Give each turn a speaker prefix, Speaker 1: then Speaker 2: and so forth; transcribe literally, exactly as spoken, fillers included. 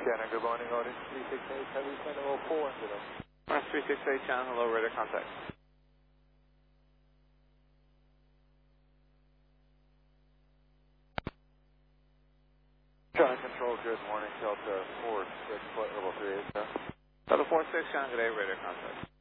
Speaker 1: Shannon, good morning, Otis three six eight, Heavy Center oh four, and good
Speaker 2: Otis three six eight, Shannon, hello, radar contact.
Speaker 1: Shannon Control, good morning, Delta four six, flight level three eight, sir.
Speaker 2: Delta four six, Shannon, good day, radar contact.